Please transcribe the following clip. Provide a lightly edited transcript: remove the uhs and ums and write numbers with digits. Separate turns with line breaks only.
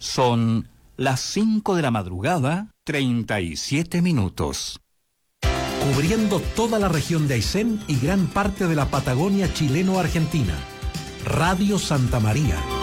Son las 5 de la madrugada, 37 minutos.
Cubriendo toda la región de Aysén y gran parte de la Patagonia chileno-argentina. Radio Santa María.